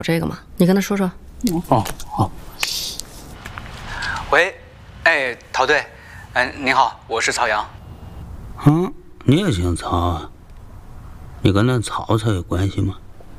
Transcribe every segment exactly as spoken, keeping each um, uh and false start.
这个吗？你跟他说说。 哦，好。 喂，哎，陶队，哎，您好，我是曹阳。 嗯，你也姓曹啊？你跟那曹操有关系吗？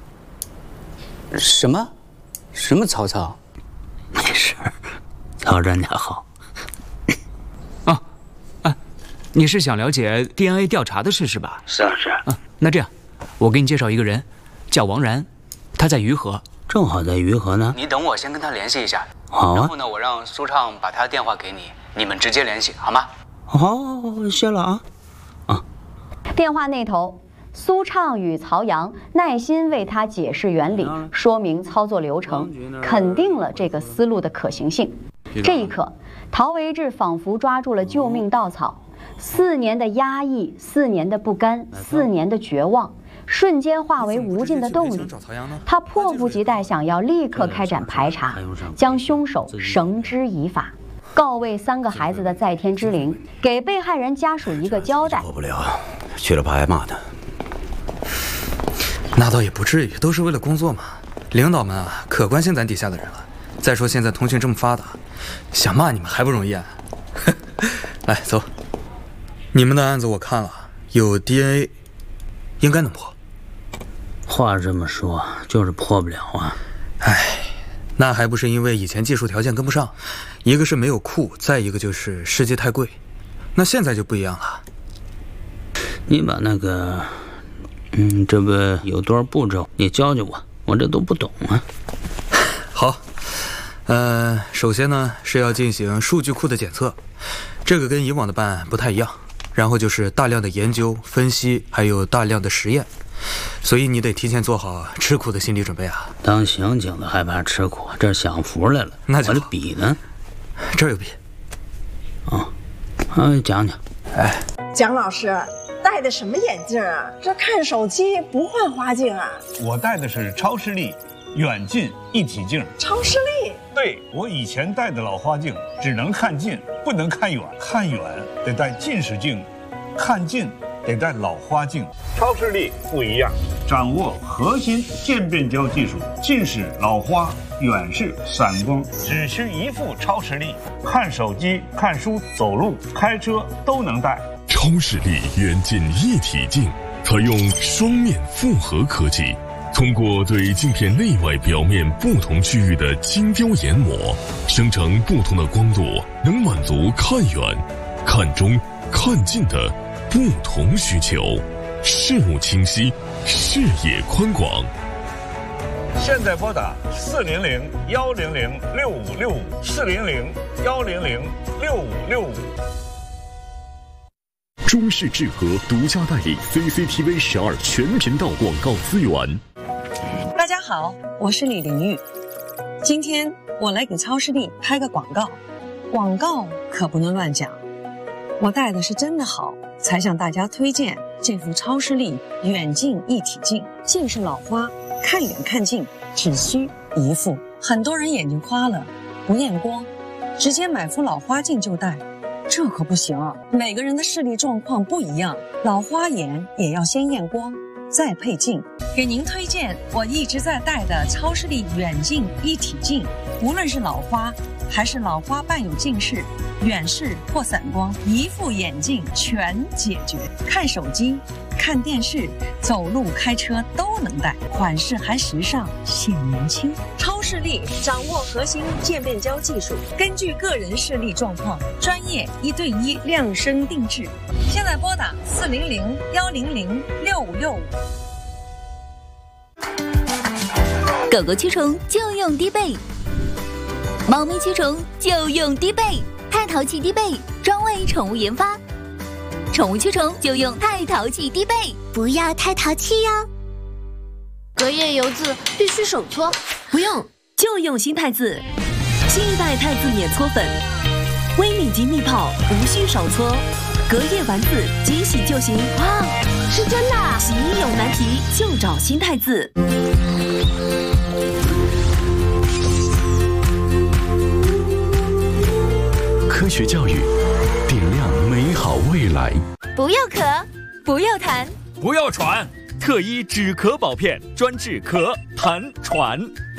什么？什么曹操？ 没事，曹人家好。 啊，啊，你是想了解 D N A 调查的事是吧？ 是啊是啊。 啊，那这样，我给你介绍一个人，叫王然，他在余河。 正好在余河呢。 你等我先跟他联系一下。 好啊。 然后呢，我让苏畅把他的电话给你，你们直接联系好吗？ 好，谢了啊。啊。 电话那头，苏畅与曹阳耐心为他解释原理，说明操作流程，肯定了这个思路的可行性。这一刻，陶维志仿佛抓住了救命稻草。四年的压抑，四年的不甘，四年的绝望，瞬间化为无尽的动力。他迫不及待想要立刻开展排查，将凶手绳之以法，告慰三个孩子的在天之灵，给被害人家属一个交代。 过不了，去了怕挨骂的。 那倒也不至于，都是为了工作嘛。领导们啊，可关心咱底下的人了。再说现在通讯这么发达，想骂你们还不容易啊？来，走。你们的案子我看了，有 D N A， 应该能破。 话这么说，就是破不了啊。 唉，那还不是因为以前技术条件跟不上，一个是没有库，再一个就是世界太贵。那现在就不一样了。 你把那个，嗯，这不有多少步骤，你教教我，我这都不懂啊。 好，呃，首先呢是要进行数据库的检测，这个跟以往的办案不太一样。然后就是大量的研究、分析，还有大量的实验，所以你得提前做好吃苦的心理准备啊。 当刑警的害怕吃苦，这享福来了。 那就我这笔呢？ 这儿有笔。 啊，啊，讲讲。 哎， 蒋老师戴的什么眼镜啊？这看手机不换花镜啊？ 我戴的是超视力远近一体镜。 超视力？ 对，我以前戴的老花镜只能看近，不能看远，看远得戴近视镜，看近得戴老花镜。超视力不一样，掌握核心渐变焦技术，近视、老花、远视、散光，只需一副超视力，看手机、看书、走路、开车都能戴。 超视力远近一体镜采用双面复合科技，通过对镜片内外表面不同区域的精雕研磨，生成不同的光度，能满足看远、看中、看近的不同需求，视物清晰，视野宽广。 现在拨打四零零幺零零六五六五四零零幺零零六五六五。 中视智和独家代理 C C T V 十二全频道广告资源。 大家好，我是李玲玉。今天我来给超视力拍个广告，广告可不能乱讲。我戴的是真的好，才向大家推荐这副超视力远近一体镜。近视老花，看远看近只需一副。很多人眼睛花了，不验光，直接买副老花镜就戴。这可不行啊！每个人的视力状况不一样，老花眼也要先验光，再配镜。给您推荐我一直在戴的超视力远近一体镜，无论是老花还是老花伴有近视、远视或散光，一副眼镜全解决。看手机、看电视、走路、开车都能戴，款式还时尚，显年轻。超视力掌握核心渐变焦技术，根据个人视力状况，专业一对一量身定制。现在拨打四零零幺零零六五六五。 狗狗驱虫就用滴贝，猫咪驱虫就用滴贝，太淘气滴贝专为宠物研发，宠物驱虫就用太淘气滴贝，不要太淘气哟。 隔夜油渍必须手搓， 不用就用新太字，新一代太字免搓粉，微米级密泡，无需手搓，隔夜丸子即洗就行。 哇，是真的啊！ 洗衣有难题就找新太字。 科学教育，点亮美好未来。 不要咳，不要痰， 不要喘，特医止咳宝片专治咳、痰、喘。